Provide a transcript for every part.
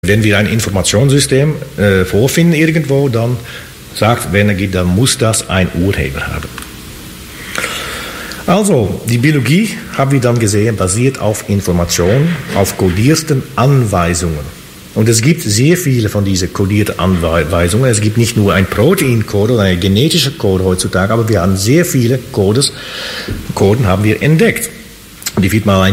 Wenn wir ein Informationssystem vorfinden irgendwo, dann sagt Werner Gitt, dann muss das ein Urheber haben. Also, die Biologie, haben wir dann gesehen, basiert auf Informationen, auf kodierten Anweisungen. Und es gibt sehr viele von diesen kodierten Anweisungen. Es gibt nicht nur ein Proteincode oder eine genetische Code heutzutage, aber wir haben sehr viele Coden haben wir entdeckt. Die wird mal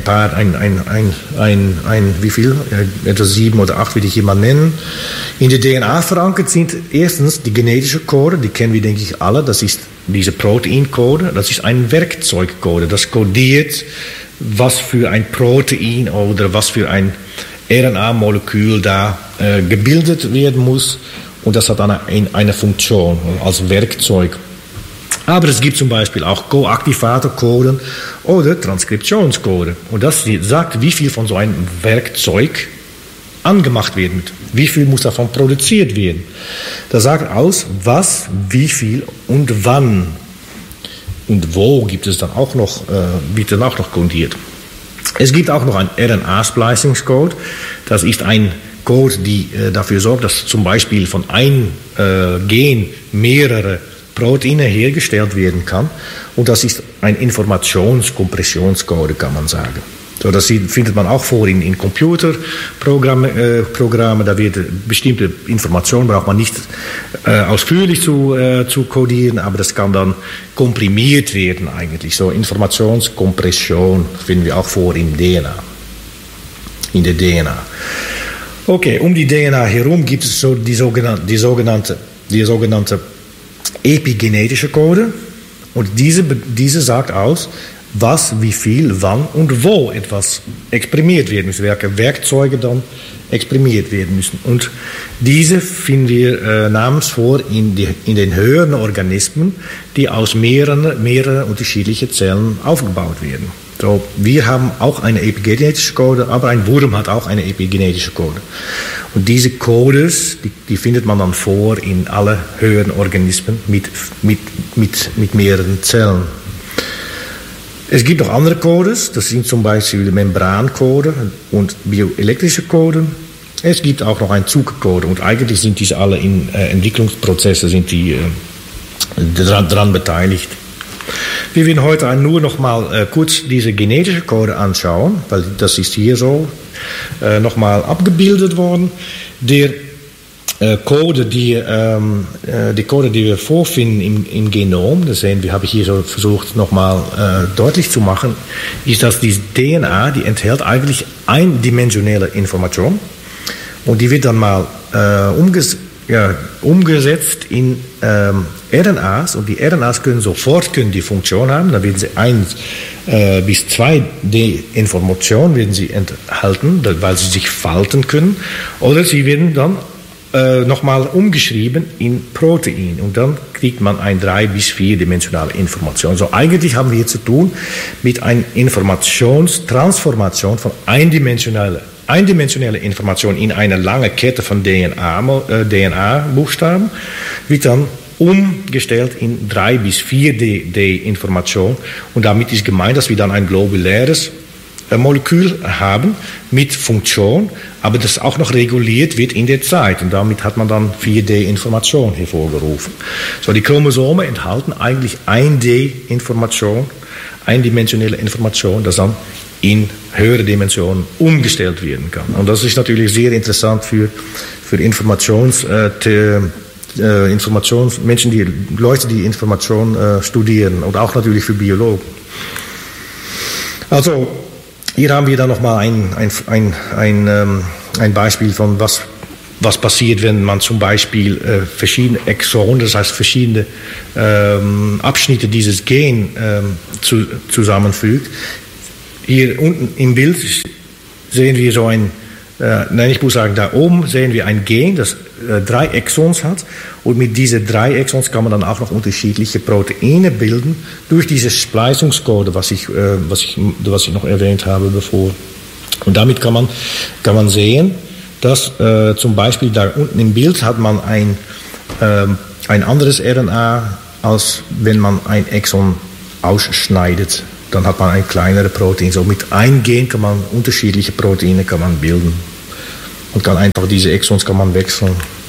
wie viel? Etwa 7 oder 8 will ich hier mal nennen. In der DNA verankert sind erstens die genetische Code, die kennen wir, denke ich, alle. Das ist diese Proteincode, das ist ein Werkzeugcode. Das kodiert, was für ein Protein oder was für ein RNA-Molekül da gebildet werden muss. Und das hat eine Funktion als Werkzeug. Aber es gibt zum Beispiel auch Koaktivatorcode oder Transkriptionscode. Und das sagt, wie viel von so einem Werkzeug angemacht werden muss. Wie viel muss davon produziert werden. Das sagt aus, was, wie viel und wann. Und wo gibt es dann auch noch, wird dann auch noch kodiert. Es gibt auch noch einen RNA-Splicing-Code. Das ist ein Code, der dafür sorgt, dass zum Beispiel von einem Gen mehrere Proteine hergestellt werden kann. Und das ist ein Informationskompressionscode, kann man sagen. So, das findet man auch vor in Computerprogramme. Da wird bestimmte Informationen, braucht man nicht ausführlich zu codieren, aber das kann dann komprimiert werden eigentlich. So Informationskompression finden wir auch vor in der DNA. Okay, um die DNA herum gibt es so die sogenannte epigenetische Code, und diese sagt aus, was, wie viel, wann und wo etwas exprimiert werden muss, welche Werkzeuge dann exprimiert werden müssen. Und diese finden wir namensvor in den höheren Organismen, die aus mehreren unterschiedlichen Zellen aufgebaut werden. So, wir haben auch eine epigenetische Code, aber ein Wurm hat auch eine epigenetische Code. Und diese Codes, die findet man dann vor in alle höheren Organismen mit mehreren Zellen. Es gibt noch andere Codes, das sind zum Beispiel Membrancode und bioelektrische Code. Es gibt auch noch einen Zugcode, und eigentlich sind diese alle in Entwicklungsprozesse daran beteiligt. Wir werden heute nur noch mal kurz diese genetische Code anschauen, weil das ist hier so nochmal abgebildet worden. Die Code, die wir vorfinden im Genom, das sehen wir, habe ich hier so versucht nochmal deutlich zu machen, ist, dass die DNA, die enthält eigentlich eindimensionale Information, und die wird dann mal umgesetzt in RNAs, und die RNAs können die Funktion haben, dann werden sie 1 bis 2D-Information werden sie enthalten, weil sie sich falten können, oder sie werden dann nochmal umgeschrieben in Protein, und dann kriegt man eine 3- bis 4-dimensionale Information. So, eigentlich haben wir hier zu tun mit einer Informationstransformation von eindimensionale Information in eine lange Kette von DNA-Buchstaben, wird dann umgestellt in 3- bis 4D-Information, und damit ist gemeint, dass wir dann ein globuläres Molekül haben mit Funktion, aber das auch noch reguliert wird in der Zeit, und damit hat man dann 4D-Information hervorgerufen. So, die Chromosome enthalten eigentlich 1D-Information, eindimensionale Information, das dann in höhere Dimensionen umgestellt werden kann. Und das ist natürlich sehr interessant für Leute, die Information studieren, und auch natürlich für Biologen. Also, hier haben wir dann nochmal ein Beispiel von was passiert, wenn man zum Beispiel verschiedene Exonen, das heißt verschiedene Abschnitte dieses Gen zusammenfügt. Hier unten im Bild sehen wir so ich muss sagen, da oben sehen wir ein Gen, das 3 Exons hat, und mit diesen 3 Exons kann man dann auch noch unterschiedliche Proteine bilden durch diese Splicing-Code, was ich noch erwähnt habe bevor. Und damit kann man sehen, dass zum Beispiel da unten im Bild hat man ein anderes RNA, als wenn man ein Exon ausschneidet. Dann hat man ein kleineres Protein. So mit einem Gen kann man unterschiedliche Proteine bilden. und kann einfach diese Exons kann man wechseln.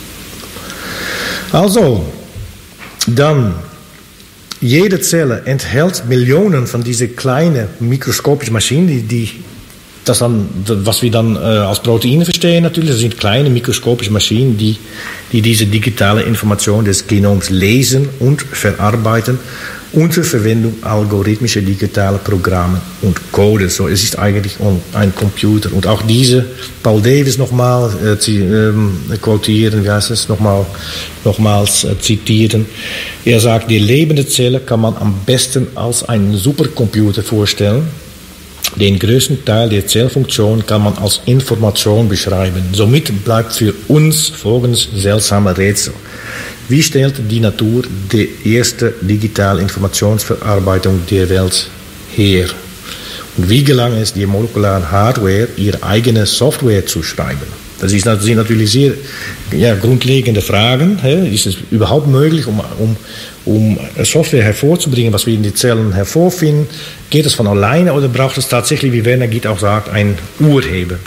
Also, dann, jede Zelle enthält Millionen von diesen kleinen mikroskopischen Maschinen, was wir dann als Proteine verstehen natürlich. Das sind kleine mikroskopische Maschinen, die diese digitale Information des Genoms lesen und verarbeiten unter Verwendung algorithmischer digitaler Programme und Codes. So, es ist eigentlich ein Computer. Und auch diese, Paul Davies nochmal quotieren, wie heißt es, nochmals zitieren. Er sagt, die lebende Zelle kann man am besten als einen Supercomputer vorstellen. Den größten Teil der Zellfunktion kann man als Information beschreiben. Somit bleibt für uns folgendes seltsame Rätsel. Wie stellt die Natur die erste digitale Informationsverarbeitung der Welt her? Und wie gelang es der molekularen Hardware, ihre eigene Software zu schreiben? Das sind natürlich sehr grundlegende Fragen. Ist es überhaupt möglich, um Software hervorzubringen, was wir in den Zellen hervorfinden? Geht es von alleine oder braucht es tatsächlich, wie Werner Gitt auch sagt, einen Urheber?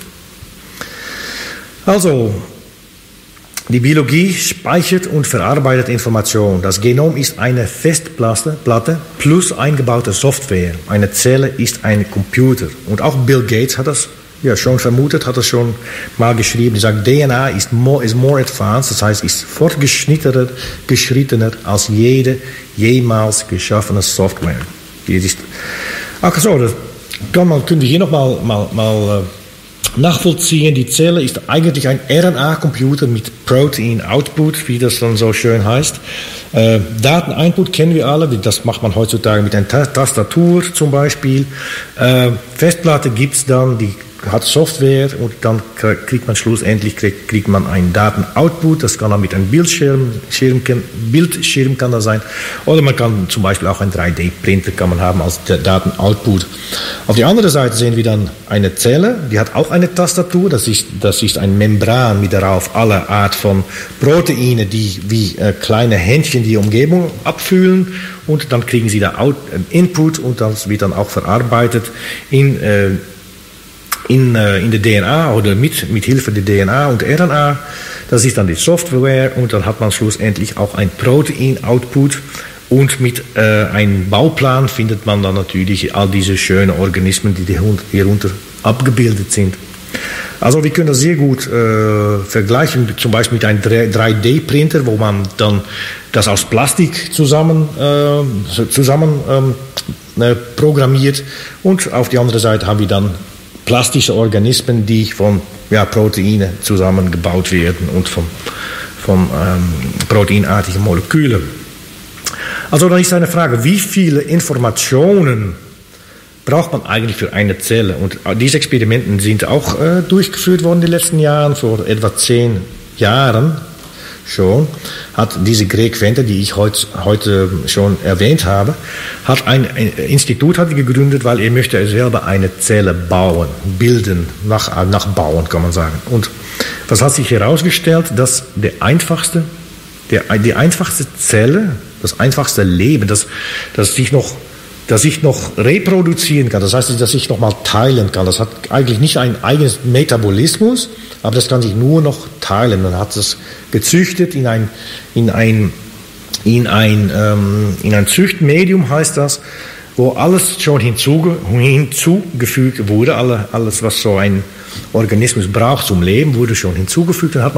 Also, die Biologie speichert und verarbeitet Informationen. Das Genom ist eine Festplatte plus eingebaute Software. Eine Zelle ist ein Computer. Und auch Bill Gates hat das schon vermutet, hat das schon mal geschrieben. Er sagt, DNA is more advanced, das heißt, ist fortgeschrittener als jede jemals geschaffene Software. Das können wir hier noch mal nachvollziehen. Die Zelle ist eigentlich ein RNA-Computer mit Protein-Output, wie das dann so schön heißt. Daten-Input kennen wir alle, das macht man heutzutage mit einer Tastatur zum Beispiel. Festplatte gibt es dann, die hat Software und dann kriegt man schlussendlich einen Daten-Output. Das kann dann mit einem Bildschirm kann das sein. Oder man kann zum Beispiel auch einen 3D-Printer kann man haben als Daten-Output. Auf der anderen Seite sehen wir dann eine Zelle, die hat auch eine Tastatur. Das ist eine Membran mit darauf alle Art von Proteine, die wie kleine Händchen die Umgebung abfühlen. Und dann kriegen sie da Input und das wird dann auch verarbeitet in der DNA oder mit Hilfe der DNA und RNA. Das ist dann die Software und dann hat man schlussendlich auch ein Protein-Output und mit einem Bauplan findet man dann natürlich all diese schönen Organismen, die hierunter abgebildet sind. Also wir können das sehr gut vergleichen, zum Beispiel mit einem 3D-Printer, wo man dann das aus Plastik zusammen programmiert und auf die andere Seite haben wir dann plastische Organismen, die von Proteinen zusammengebaut werden und von proteinartigen Molekülen. Also dann ist eine Frage, wie viele Informationen braucht man eigentlich für eine Zelle? Und diese Experimente sind auch durchgeführt worden in den letzten Jahren, vor etwa 10 Jahren schon, hat diese Greg Venter, die ich heute schon erwähnt habe, hat ein Institut gegründet, weil er möchte selber eine Zelle bauen, bilden, nachbauen, kann man sagen. Und was hat sich herausgestellt, dass die einfachste Zelle, das einfachste Leben, das sich noch reproduzieren kann, das heißt, dass sich noch mal teilen kann. Das hat eigentlich nicht ein eigenes Metabolismus, aber das kann sich nur noch teilen. Man hat es gezüchtet in ein Züchtmedium, heißt das, wo alles schon hinzugefügt wurde, alles was so ein Organismus braucht zum Leben, wurde schon hinzugefügt. Dann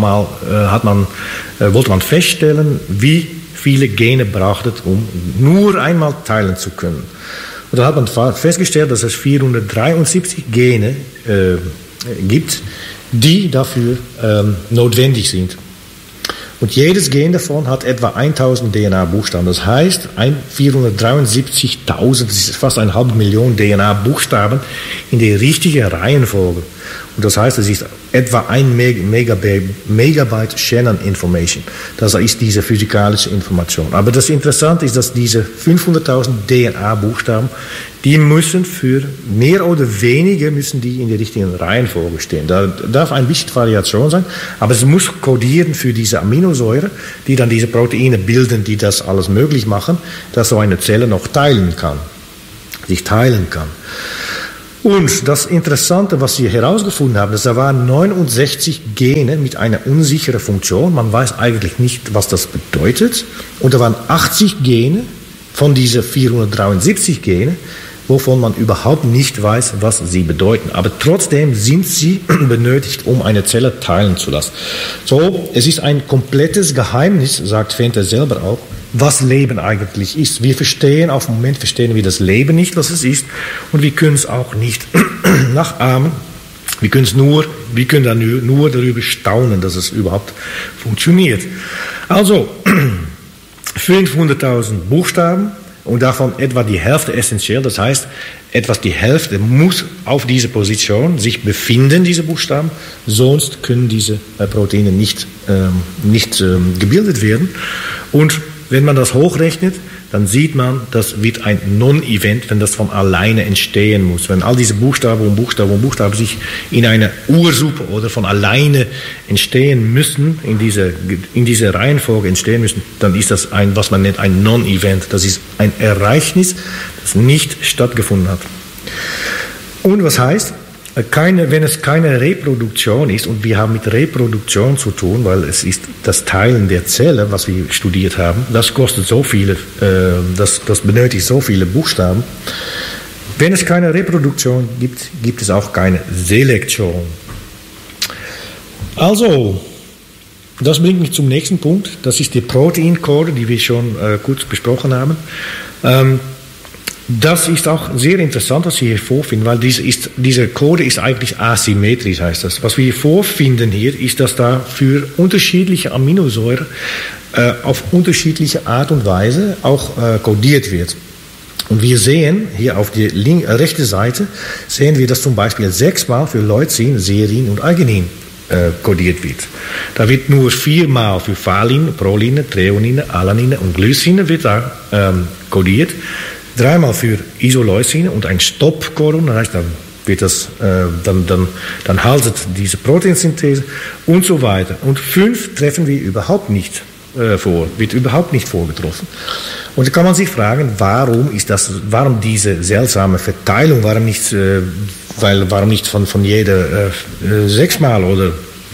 wollte man feststellen, wie viele Gene braucht es, um nur einmal teilen zu können. Und dann hat man festgestellt, dass es 473 Gene gibt, die dafür notwendig sind. Und jedes Gen davon hat etwa 1000 DNA-Buchstaben. Das heißt, 473.000, das ist fast 500.000 DNA-Buchstaben in der richtigen Reihenfolge. Und das heißt, es ist etwa 1 Megabyte Shannon Information. Das ist diese physikalische Information. Aber das Interessante ist, dass diese 500.000 DNA-Buchstaben, die müssen für mehr oder weniger müssen die in der richtigen Reihenfolge stehen. Da darf ein bisschen Variation sein, aber es muss kodieren für diese Aminosäure, die dann diese Proteine bilden, die das alles möglich machen, dass so eine Zelle noch sich teilen kann. Und das Interessante, was sie herausgefunden haben, ist, da waren 69 Gene mit einer unsicheren Funktion. Man weiß eigentlich nicht, was das bedeutet. Und da waren 80 Gene von diesen 473 Gene, wovon man überhaupt nicht weiß, was sie bedeuten. Aber trotzdem sind sie benötigt, um eine Zelle teilen zu lassen. So, es ist ein komplettes Geheimnis, sagt Venter selber auch, was Leben eigentlich ist. Wir verstehen, auf den Moment verstehen wir das Leben nicht, was es ist, und wir können es auch nicht nachahmen. Wir können dann nur darüber staunen, dass es überhaupt funktioniert. Also, 500.000 Buchstaben und davon etwa die Hälfte essentiell. Das heißt, etwas die Hälfte muss auf diese Position sich befinden, diese Buchstaben. Sonst können diese Proteine nicht gebildet werden. Und wenn man das hochrechnet, dann sieht man, das wird ein Non-Event, wenn das von alleine entstehen muss. Wenn all diese Buchstaben und Buchstaben und Buchstaben sich in einer Ursuppe oder von alleine entstehen müssen, in dieser Reihenfolge entstehen müssen, dann ist das was man nennt ein Non-Event. Das ist ein Ereignis, das nicht stattgefunden hat. Und was heißt? Wenn es keine Reproduktion ist, und wir haben mit Reproduktion zu tun, weil es ist das Teilen der Zelle, was wir studiert haben, das kostet so viele, das benötigt so viele Buchstaben. Wenn es keine Reproduktion gibt, gibt es auch keine Selektion. Also, das bringt mich zum nächsten Punkt. Das ist die Proteincode, die wir schon kurz besprochen haben. Das ist auch sehr interessant, was Sie hier vorfinden, weil diese Code ist eigentlich asymmetrisch, heißt das. Was wir hier vorfinden hier, ist, dass da für unterschiedliche Aminosäuren auf unterschiedliche Art und Weise auch kodiert wird. Und wir sehen hier auf der rechten Seite, sehen wir, dass zum Beispiel 6-mal für Leucin, Serin und Arginin kodiert wird. Da wird nur 4-mal für Valine, Proline, Threonine, Alanine und Glycine wird da kodiert. 3-mal für Isoleucine und ein Stoppcodon, das heißt, dann wird das, dann haltet diese Proteinsynthese und so weiter. Und 5 treffen wir überhaupt nicht vor, wird überhaupt nicht vorgetroffen. Und da kann man sich fragen, warum diese seltsame Verteilung, warum nicht von jeder 6-mal oder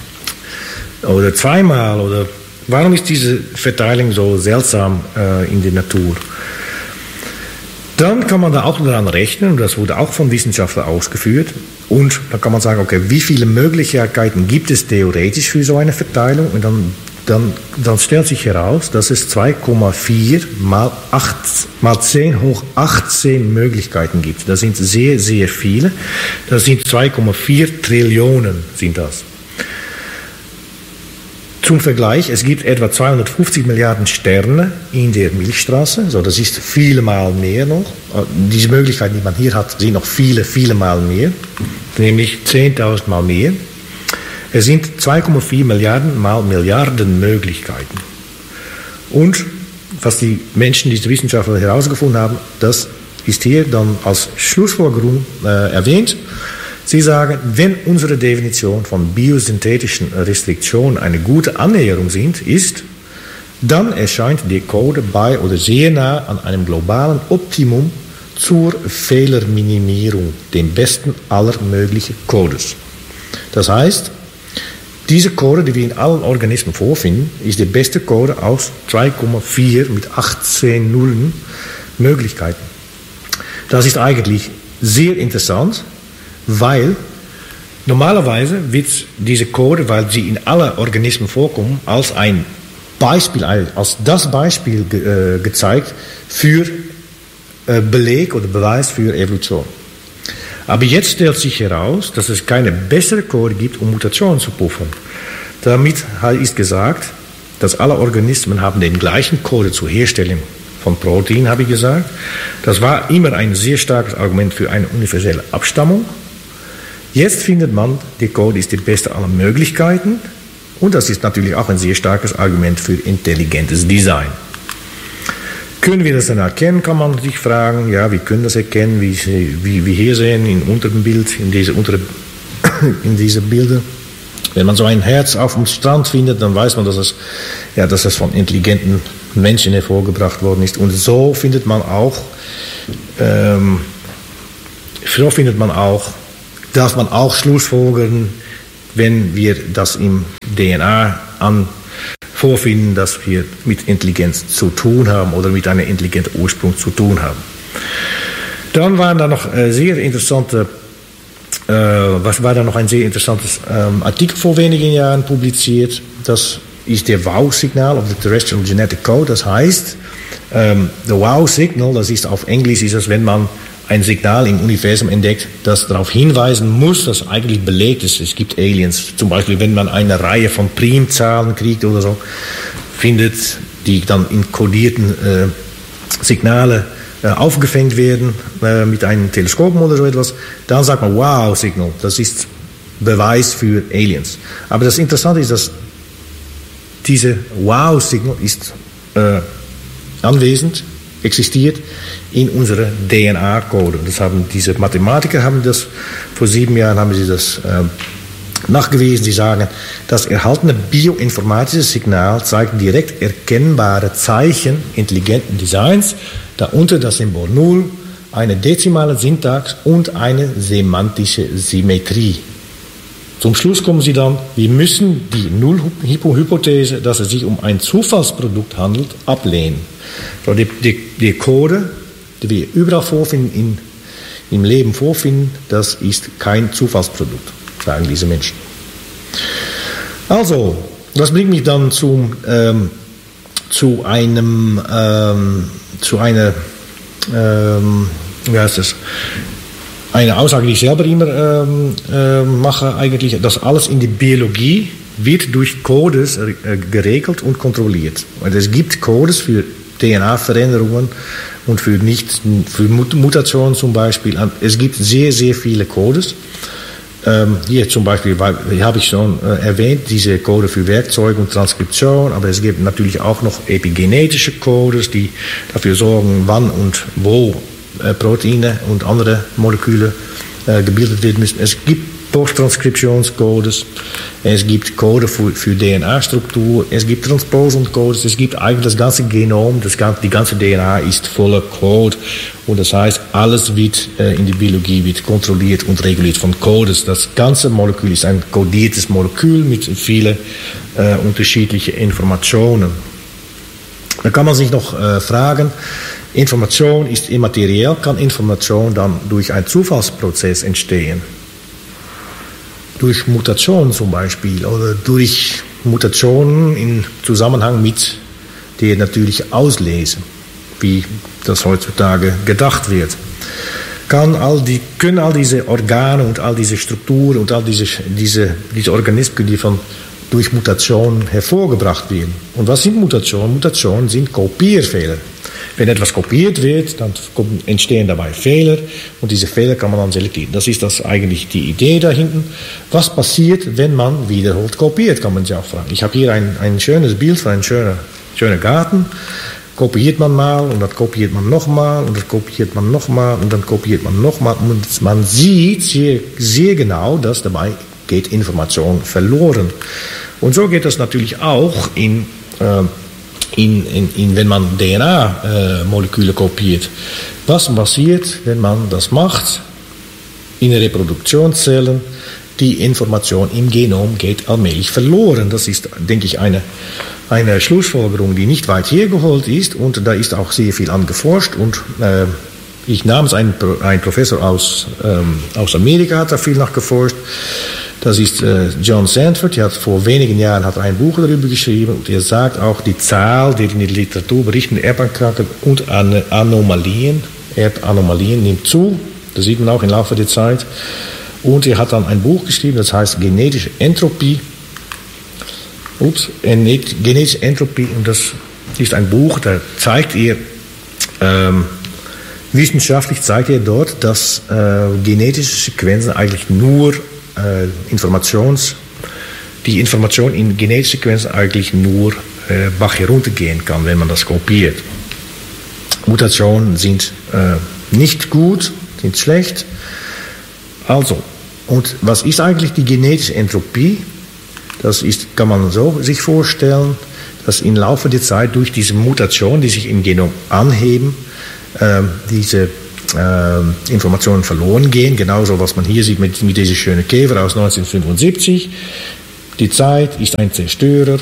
2-mal oder warum ist diese Verteilung so seltsam in der Natur? Dann kann man da auch daran rechnen, und das wurde auch von Wissenschaftlern ausgeführt, und dann kann man sagen, okay, wie viele Möglichkeiten gibt es theoretisch für so eine Verteilung? Und dann stellt sich heraus, dass es 2,4 mal 10 hoch 18 Möglichkeiten gibt. Das sind sehr, sehr viele. Das sind 2,4 Trillionen sind das. Zum Vergleich, es gibt etwa 250 Milliarden Sterne in der Milchstraße, so das ist viele Mal mehr noch. Diese Möglichkeiten, die man hier hat, sind noch viele, viele Mal mehr, nämlich 10.000 Mal mehr. Es sind 2,4 Milliarden mal Milliarden Möglichkeiten. Und was die Menschen, diese Wissenschaftler herausgefunden haben, das ist hier dann als Schlussfolgerung erwähnt. Sie sagen, wenn unsere Definition von biosynthetischen Restriktionen eine gute Annäherung ist, dann erscheint der Code bei oder sehr nah an einem globalen Optimum zur Fehlerminimierung, dem besten aller möglichen Codes. Das heißt, diese Code, die wir in allen Organismen vorfinden, ist der beste Code aus 2,4 mit 18 Nullen Möglichkeiten. Das ist eigentlich sehr interessant, weil normalerweise wird diese Code, weil sie in allen Organismen vorkommen, als ein Beispiel, als das Beispiel gezeigt für Beleg oder Beweis für Evolution. Aber jetzt stellt sich heraus, dass es keine bessere Code gibt, um Mutationen zu puffern. Damit ist gesagt, dass alle Organismen haben den gleichen Code zur Herstellung von Protein, habe ich gesagt. Das war immer ein sehr starkes Argument für eine universelle Abstammung. Jetzt findet man, der Code ist die beste aller Möglichkeiten, und das ist natürlich auch ein sehr starkes Argument für intelligentes Design. Können wir das dann erkennen, kann man sich fragen. Ja, wir können das erkennen, wie wir hier sehen, im unteren Bild, in diese Bilder. Wenn man so ein Herz auf dem Strand findet, dann weiß man, dass es von intelligenten Menschen hervorgebracht worden ist. Und so findet man auch so darf man auch schlussfolgern, wenn wir das im DNA vorfinden, dass wir mit Intelligenz zu tun haben oder mit einem intelligenten Ursprung zu tun haben. Dann waren da noch ein sehr interessantes Artikel vor wenigen Jahren publiziert. Das ist der Wow-Signal of the Terrestrial Genetic Code. Das heißt, the Wow-Signal, das ist auf Englisch, ist es, wenn man ein Signal im Universum entdeckt, das darauf hinweisen muss, dass eigentlich belegt ist, es gibt Aliens. Zum Beispiel, wenn man eine Reihe von Primzahlen kriegt oder so, findet, die dann in kodierten Signale aufgefängt werden mit einem Teleskop oder so etwas, dann sagt man Wow-Signal, das ist Beweis für Aliens. Aber das Interessante ist, dass diese Wow-Signal ist anwesend, existiert in unserer DNA-Code. Diese Mathematiker haben das vor 7 Jahren haben sie das nachgewiesen. Sie sagen, das erhaltene bioinformatische Signal zeigt direkt erkennbare Zeichen intelligenten Designs, darunter das Symbol 0, eine dezimale Syntax und eine semantische Symmetrie. Zum Schluss kommen sie dann, wir müssen die Null-Hypothese, dass es sich um ein Zufallsprodukt handelt, ablehnen. So, die Code, die wir überall vorfinden, im Leben vorfinden, das ist kein Zufallsprodukt, sagen diese Menschen. Also, das bringt mich dann zu eine Aussage, die ich selber immer mache, eigentlich, dass alles in der Biologie wird durch Codes geregelt und kontrolliert. Und es gibt Codes für DNA-Veränderungen und für Mutationen zum Beispiel. Es gibt sehr, sehr viele Codes. Hier zum Beispiel habe ich schon erwähnt, diese Code für Werkzeuge und Transkription, aber es gibt natürlich auch noch epigenetische Codes, die dafür sorgen, wann und wo Proteine und andere Moleküle gebildet werden müssen. Es gibt Posttranskriptionscodes, es gibt Code für DNA-Struktur, es gibt Transposon-Codes, es gibt eigentlich das ganze Genom, die ganze DNA ist voller Code. Und das heißt, alles wird in der Biologie wird kontrolliert und reguliert von Codes. Das ganze Molekül ist ein kodiertes Molekül mit vielen unterschiedlichen Informationen. Da kann man sich noch fragen, Information ist immateriell, kann Information dann durch einen Zufallsprozess entstehen? Durch Mutationen zum Beispiel oder durch Mutationen im Zusammenhang mit der natürlichen Auslese, wie das heutzutage gedacht wird. Können all diese Organe und all diese Strukturen und all diese Organismen, die durch Mutationen hervorgebracht werden. Und was sind Mutationen? Mutationen sind Kopierfehler. Wenn etwas kopiert wird, dann entstehen dabei Fehler und diese Fehler kann man dann selektieren. Das ist eigentlich die Idee dahinten. Was passiert, wenn man wiederholt kopiert, kann man sich auch fragen. Ich habe hier ein schönes Bild von einem schönen Garten. Kopiert man mal und dann kopiert man nochmal und dann kopiert man nochmal und dann kopiert man nochmal. Und man sieht sehr, sehr genau, dass dabei geht Information verloren. Und so geht das natürlich auch wenn man DNA-Moleküle kopiert. Was passiert, wenn man das macht? In Reproduktionszellen, die Information im Genom geht allmählich verloren. Das ist, denke ich, eine Schlussfolgerung, die nicht weit hergeholt ist. Und da ist auch sehr viel angeforscht. Und ich namens ein Professor aus Amerika hat da viel nachgeforscht. Das ist John Sanford, der hat vor wenigen Jahren ein Buch darüber geschrieben und er sagt auch, die Zahl der in der Literatur berichteten Erbkrankheiten und Erbanomalien nimmt zu. Das sieht man auch im Laufe der Zeit. Und er hat dann ein Buch geschrieben, das heißt Genetische Entropie. Genetische Entropie, und das ist ein Buch, da zeigt er, wissenschaftlich zeigt er dort, dass genetische Sequenzen eigentlich nur die Information in genetische Sequenzen eigentlich nur Bach heruntergehen kann, wenn man das kopiert. Mutationen sind nicht gut, sind schlecht. Also, und was ist eigentlich die genetische Entropie? Kann man so sich vorstellen, dass im Laufe der Zeit durch diese Mutationen, die sich im Genom anheben, diese Informationen verloren gehen. Genauso, was man hier sieht mit diesem schönen Käfer aus 1975. Die Zeit ist ein Zerstörer.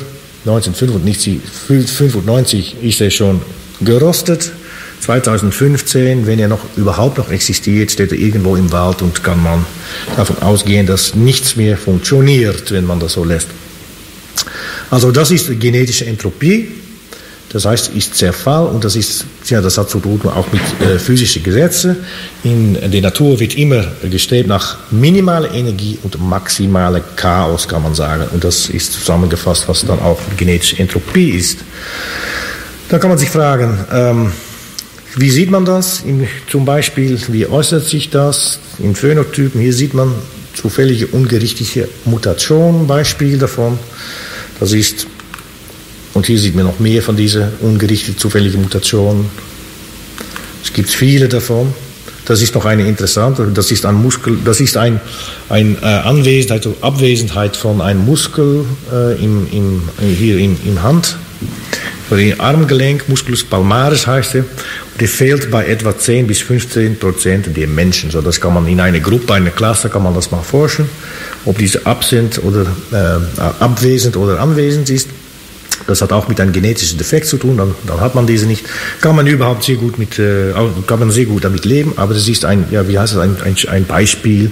1995 ist er schon gerostet. 2015, wenn er überhaupt noch existiert, steht er irgendwo im Wald und kann man davon ausgehen, dass nichts mehr funktioniert, wenn man das so lässt. Also das ist genetische Entropie, das heißt, ist Zerfall und das hat zu tun auch mit physischen Gesetzen. In der Natur wird immer gestrebt nach minimaler Energie und maximalem Chaos, kann man sagen. Und das ist zusammengefasst, was dann auch genetische Entropie ist. Da kann man sich fragen, wie sieht man das? Zum Beispiel, wie äußert sich das in Phänotypen? Hier sieht man zufällige ungerichtete Mutationen, Beispiel davon. Das ist, und hier sieht man noch mehr von diesen ungerichteten zufälligen Mutationen. Es gibt viele davon. Das ist noch eine interessante, das ist ein Muskel, das ist eine Anwesenheit oder Abwesenheit von einem Muskel hier im Hand. Oder im Armgelenk, Musculus palmaris heißt er, der fehlt bei etwa 10 bis 15% der Menschen. So, das kann man in einer Gruppe, einer Klasse, kann man das mal forschen, ob diese abwesend oder anwesend ist. Das hat auch mit einem genetischen Defekt zu tun, dann hat man diese nicht. Kann man sehr gut damit leben, aber das ist ein Beispiel,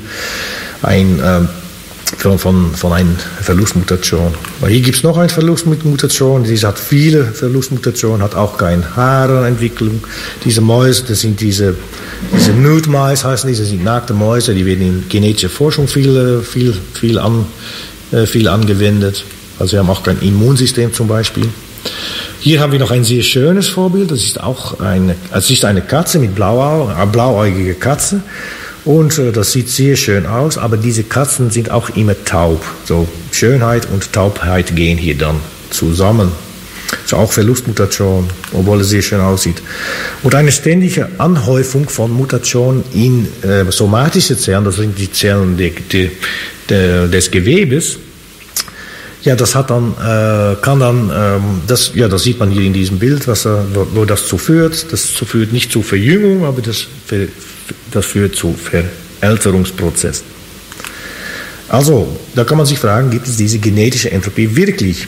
von einer Verlustmutation. Aber hier gibt es noch eine Verlustmutation, diese hat viele Verlustmutationen, hat auch keine Haarenentwicklung. Diese Mäuse, das sind diese Nude Mice heißen die, das sind nackte Mäuse, die werden in genetischer Forschung viel angewendet. Also wir haben auch kein Immunsystem zum Beispiel. Hier haben wir noch ein sehr schönes Vorbild, das ist auch eine Katze mit blauäugige Katze. Und das sieht sehr schön aus, aber diese Katzen sind auch immer taub. So, Schönheit und Taubheit gehen hier dann zusammen. Das ist auch Verlustmutation, obwohl es sehr schön aussieht. Und eine ständige Anhäufung von Mutationen in somatische Zellen, das sind die Zellen des Gewebes. Ja, das das sieht man hier in diesem Bild, wo das zuführt. Das führt nicht zu Verjüngung, aber das führt zu Verälterungsprozess. Also, da kann man sich fragen, gibt es diese genetische Entropie wirklich?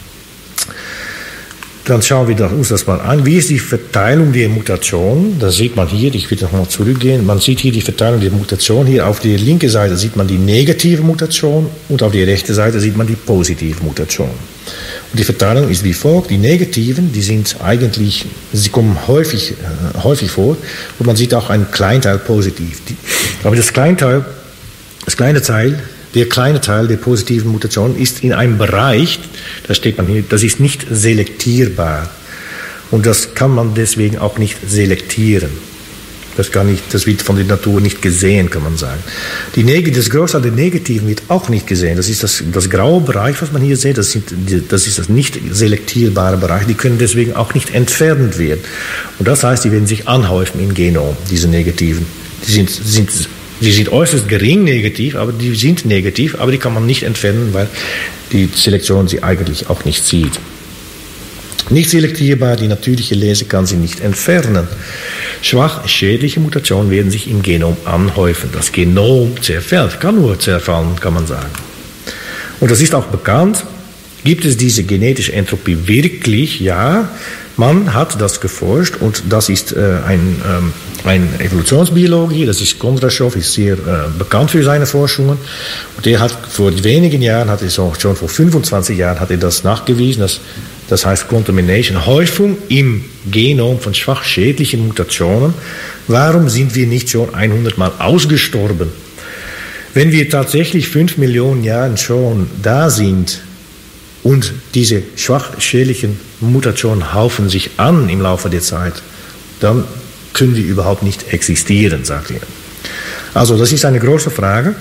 Dann schauen wir uns das mal an. Wie ist die Verteilung der Mutationen? Das sieht man hier, ich will nochmal zurückgehen. Man sieht hier die Verteilung der Mutationen. Hier auf der linken Seite sieht man die negative Mutation und auf der rechten Seite sieht man die positive Mutation. Und die Verteilung ist wie folgt. Die negativen, sie kommen häufig vor und man sieht auch einen Kleinteil positiv. Aber der kleine Teil der positiven Mutation ist in einem Bereich, da steht man hier, das ist nicht selektierbar. Und das kann man deswegen auch nicht selektieren. Das wird von der Natur nicht gesehen, kann man sagen. Das Großteil der Negativen wird auch nicht gesehen. Das ist das graue Bereich, was man hier sieht, das ist das nicht selektierbare Bereich. Die können deswegen auch nicht entfernt werden. Und das heißt, die werden sich anhäufen im Genom, diese Negativen. Die sind äußerst gering negativ, aber die sind negativ, aber die kann man nicht entfernen, weil die Selektion sie eigentlich auch nicht sieht. Nicht selektierbar, die natürliche Lese kann sie nicht entfernen. Schwach schädliche Mutationen werden sich im Genom anhäufen. Das Genom zerfällt, kann nur zerfallen, kann man sagen. Und das ist auch bekannt. Gibt es diese genetische Entropie wirklich? Ja, man hat das geforscht und das ist ein Evolutionsbiologe, das ist Kondraschow, ist sehr bekannt für seine Forschungen. Und der hat vor wenigen Jahren, schon vor 25 Jahren, hat er das nachgewiesen, das heißt Contamination, Häufung im Genom von schwach schädlichen Mutationen. Warum sind wir nicht schon 100 Mal ausgestorben? Wenn wir tatsächlich 5 Millionen Jahre schon da sind und diese schwach schädlichen Mutationen haufen sich an im Laufe der Zeit, dann können wir überhaupt nicht existieren, sagt er. Also das ist eine große Frage.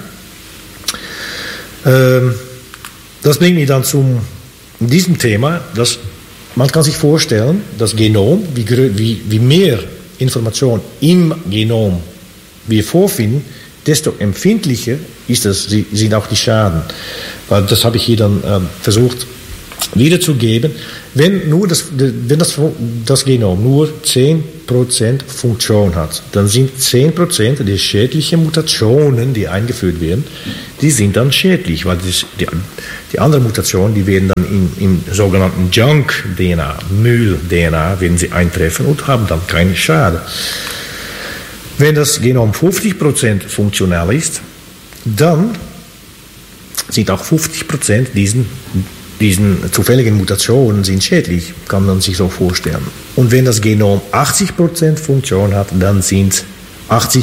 Das bringt mich dann zu diesem Thema, dass man kann sich vorstellen, das Genom, wie mehr Information im Genom wir vorfinden, desto empfindlicher sind auch die Schaden. Weil das habe ich hier dann versucht wiederzugeben, wenn das Genom nur 10% Funktion hat, dann sind 10% der schädlichen Mutationen, die eingeführt werden, die sind dann schädlich, weil die anderen Mutationen, die werden dann im sogenannten Junk-DNA, Müll-DNA, werden sie eintreffen und haben dann keinen Schaden. Wenn das Genom 50% funktional ist, dann sind auch 50% diesen zufälligen Mutationen sind schädlich, kann man sich so vorstellen. Und wenn das Genom 80% Funktion hat, dann sind 80%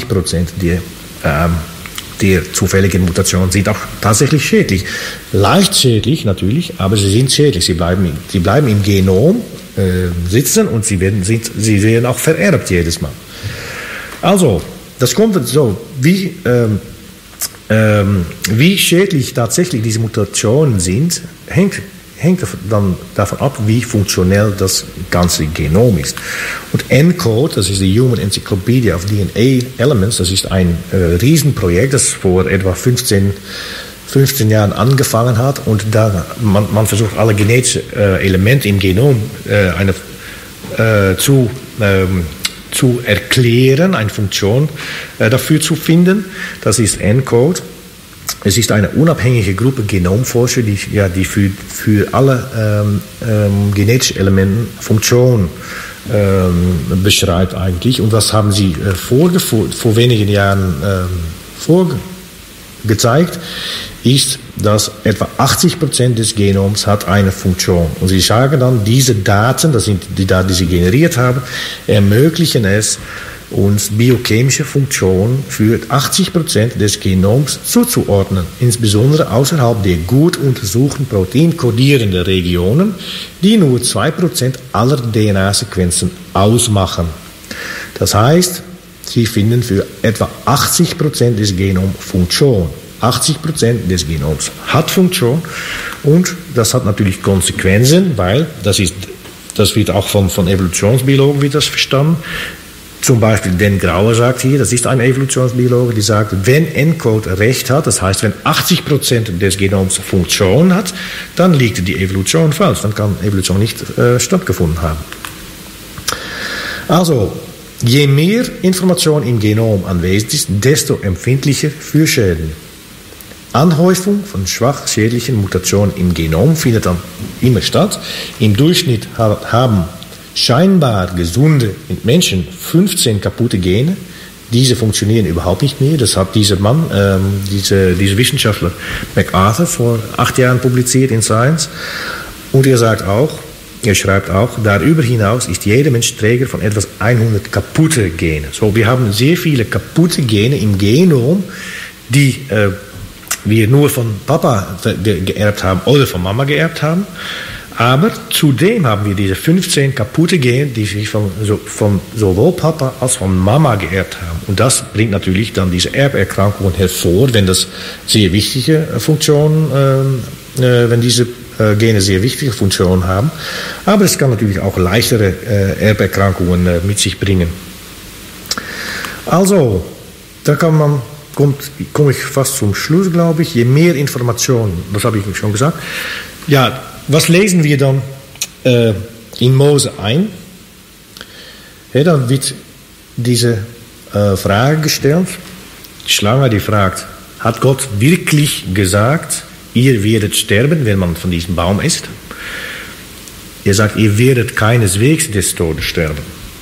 der zufälligen Mutationen sind auch tatsächlich schädlich. Leicht schädlich natürlich, aber sie sind schädlich. Sie bleiben im Genom sitzen und sie werden auch vererbt jedes Mal. Also, das kommt so, wie schädlich tatsächlich diese Mutationen sind, hängt dann davon ab, wie funktionell das ganze Genom ist. Und ENCODE, das ist die Human Encyclopedia of DNA Elements, das ist ein Riesenprojekt, das vor etwa 15 Jahren angefangen hat und da man versucht, alle genetischen Elemente im Genom zu erklären, eine Funktion dafür zu finden. Das ist ENCODE. Es ist eine unabhängige Gruppe Genomforscher, die für alle genetischen Elemente Funktion beschreibt eigentlich. Und was haben sie vor wenigen Jahren vorgezeigt, ist, dass etwa 80% des Genoms hat eine Funktion. Und sie sagen dann, diese Daten, das sind die Daten, die sie generiert haben, ermöglichen es, uns biochemische Funktionen für 80% des Genoms zuzuordnen, insbesondere außerhalb der gut untersuchten proteinkodierenden Regionen, die nur 2% aller DNA-Sequenzen ausmachen. Das heißt, sie finden für etwa 80% des Genoms Funktion. 80% des Genoms hat Funktion und das hat natürlich Konsequenzen, weil das wird auch von Evolutionsbiologen wird das verstanden. Zum Beispiel Dan Grauer sagt hier, das ist ein Evolutionsbiologe, die sagt, wenn ENCODE recht hat, das heißt, wenn 80% des Genoms Funktion hat, dann liegt die Evolution falsch, dann kann Evolution nicht stattgefunden haben. Also, je mehr Information im Genom anwesend ist, desto empfindlicher für Schäden. Anhäufung von schwach schädlichen Mutationen im Genom findet dann immer statt. Im Durchschnitt haben scheinbar gesunde Menschen 15 kaputte Gene. Diese funktionieren überhaupt nicht mehr. Das hat dieser Mann, dieser Wissenschaftler MacArthur vor 8 Jahren publiziert in Science. Und er schreibt auch, darüber hinaus ist jeder Mensch Träger von etwas 100 kaputte Gene. So, wir haben sehr viele kaputte Gene im Genom, die wir nur von Papa geerbt haben oder von Mama geerbt haben. Aber zudem haben wir diese 15 kaputte Gene, die sich von sowohl Papa als von Mama geerbt haben. Und das bringt natürlich dann diese Erberkrankungen hervor, wenn das sehr wichtige Funktionen, wenn diese Gene sehr wichtige Funktionen haben. Aber es kann natürlich auch leichtere Erberkrankungen mit sich bringen. Also, da komme ich fast zum Schluss, glaube ich. Je mehr Informationen, das habe ich schon gesagt. Ja, was lesen wir dann in Mose ein? Ja, dann wird diese Frage gestellt. Die Schlange, die fragt, hat Gott wirklich gesagt, ihr werdet sterben, wenn man von diesem Baum isst? Er sagt, ihr werdet keineswegs des Todes sterben.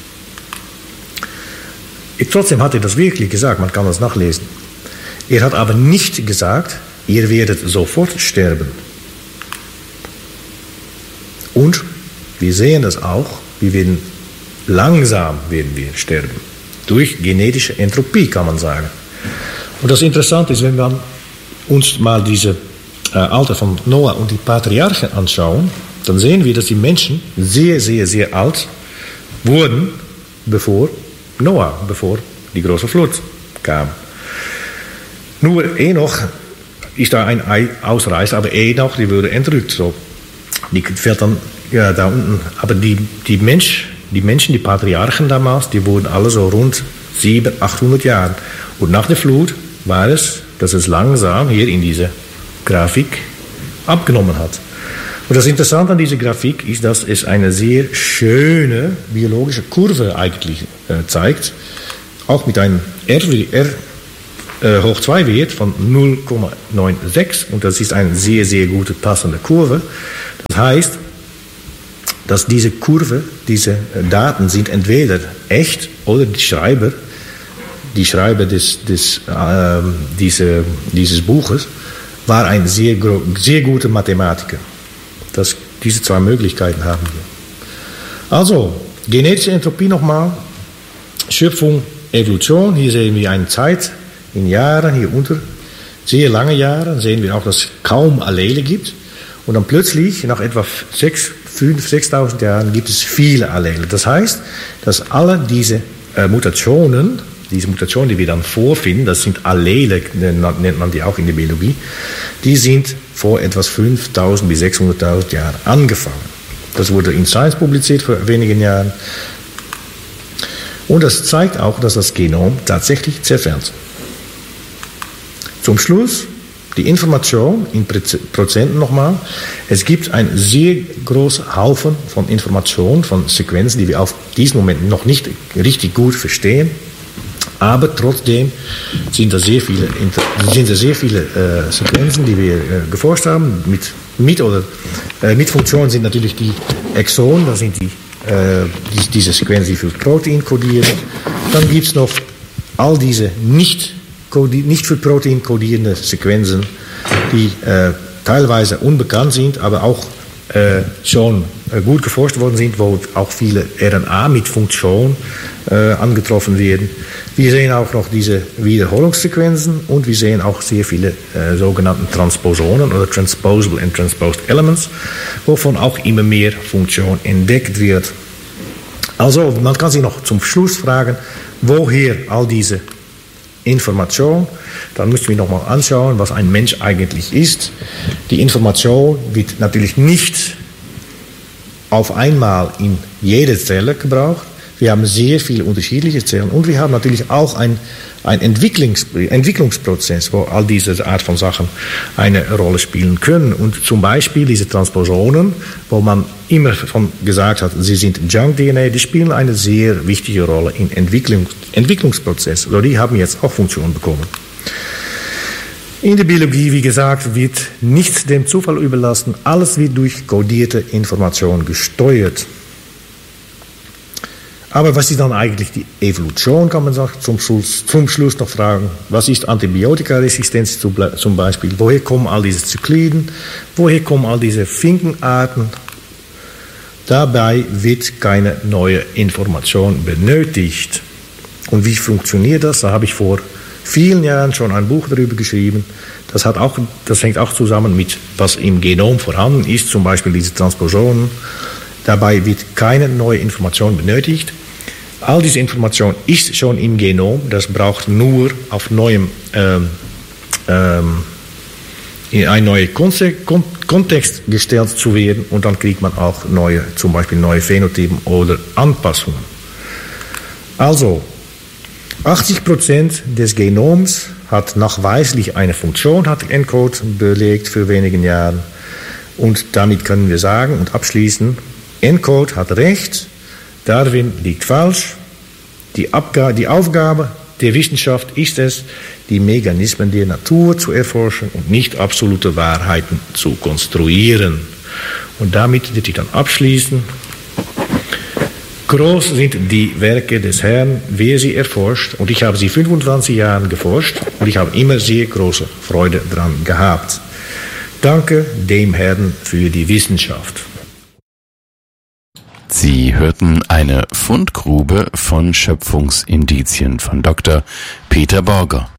Trotzdem hat er das wirklich gesagt, man kann das nachlesen. Er hat aber nicht gesagt, ihr werdet sofort sterben. Und wir sehen das auch, langsam werden wir sterben. Durch genetische Entropie, kann man sagen. Und das Interessante ist, wenn wir uns mal diese Alter von Noah und die Patriarchen anschauen, dann sehen wir, dass die Menschen sehr, sehr, sehr alt wurden, bevor die große Flut kam. Nur Enoch ist da ein Ausreißer, aber Enoch, die wurde entrückt. So. Die fährt dann da unten. Aber die Menschen, die Patriarchen damals, die wurden alle so rund 700, 800 Jahre. Und nach der Flut war es, dass es langsam hier in dieser Grafik abgenommen hat. Und das Interessante an dieser Grafik ist, dass es eine sehr schöne biologische Kurve eigentlich zeigt, auch mit einem R hoch 2 Wert von 0,96 und das ist eine sehr, sehr gute passende Kurve. Das heißt, dass diese Kurve, diese Daten sind entweder echt oder die Schreiber dieses Buches war ein sehr guter Mathematiker. Diese zwei Möglichkeiten haben wir. Also, genetische Entropie nochmal, Schöpfung, Evolution, hier sehen wir eine Zeit in Jahren, hier unter sehr lange Jahre, sehen wir auch, dass es kaum Allele gibt. Und dann plötzlich, nach etwa 6.000 Jahren, gibt es viele Allele. Das heißt, dass alle diese Mutationen, die wir dann vorfinden, das sind Allele, nennt man die auch in der Biologie, die sind vor etwas 5.000 bis 600.000 Jahren angefangen. Das wurde in Science publiziert vor wenigen Jahren. Und das zeigt auch, dass das Genom tatsächlich zerfällt. Zum Schluss die Information in Prozenten nochmal. Es gibt einen sehr großen Haufen von Informationen, von Sequenzen, die wir auf diesem Moment noch nicht richtig gut verstehen. Aber trotzdem sind da sehr viele Sequenzen, die wir geforscht haben. Mit Funktionen sind natürlich die Exonen, das sind diese Sequenzen, die für Protein kodieren. Dann gibt es noch all diese nicht für Protein kodierende Sequenzen, die teilweise unbekannt sind, aber auch schon gut geforscht worden sind, wo auch viele RNA mit Funktion angetroffen werden. Wir sehen auch noch diese Wiederholungssequenzen und wir sehen auch sehr viele sogenannte Transposonen oder Transposable and Transposed Elements, wovon auch immer mehr Funktion entdeckt wird. Also man kann sich noch zum Schluss fragen, woher all diese Information, dann müssen wir nochmal anschauen, was ein Mensch eigentlich ist. Die Information wird natürlich nicht auf einmal in jede Zelle gebraucht. Wir haben sehr viele unterschiedliche Zellen und wir haben natürlich auch einen Entwicklungsprozess, wo all diese Art von Sachen eine Rolle spielen können. Und zum Beispiel diese Transposonen, wo man immer von gesagt hat, sie sind Junk-DNA, die spielen eine sehr wichtige Rolle im Entwicklungsprozess. Also die haben jetzt auch Funktion bekommen. In der Biologie, wie gesagt, wird nichts dem Zufall überlassen. Alles wird durch kodierte Information gesteuert. Aber was ist dann eigentlich die Evolution, kann man sagen, zum Schluss noch fragen. Was ist Antibiotikaresistenz zum Beispiel? Woher kommen all diese Zykliden? Woher kommen all diese Finkenarten? Dabei wird keine neue Information benötigt. Und wie funktioniert das? Da habe ich vor vielen Jahren schon ein Buch darüber geschrieben. Das hängt auch zusammen mit, was im Genom vorhanden ist, zum Beispiel diese Transposonen. Dabei wird keine neue Information benötigt. All diese Information ist schon im Genom, das braucht nur auf in einen neuen Kontext gestellt zu werden und dann kriegt man auch zum Beispiel neue Phänotypen oder Anpassungen. Also, 80% des Genoms hat nachweislich eine Funktion, hat ENCODE belegt für wenigen Jahren und damit können wir sagen und abschließen, ENCODE hat recht, Darwin liegt falsch. Die Aufgabe der Wissenschaft ist es, die Mechanismen der Natur zu erforschen und nicht absolute Wahrheiten zu konstruieren. Und damit würde ich dann abschließen. Groß sind die Werke des Herrn, wer sie erforscht. Und ich habe sie 25 Jahre geforscht und ich habe immer sehr große Freude daran gehabt. Danke dem Herrn für die Wissenschaft. Sie hörten eine Fundgrube von Schöpfungsindizien von Dr. Peter Borger.